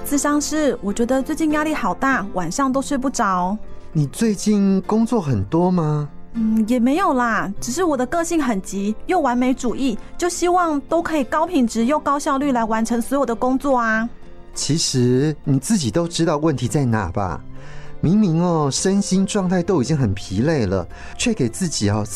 咨商师，我觉得最近压力好大，晚上都睡不着。 你最近工作很多吗？ 也没有啦，只是我的个性很急，又完美主义，就希望都可以高品质又高效率来完成所有的工作啊。 其实你自己都知道问题在哪吧？明明身心状态都已经很疲累了，却给自己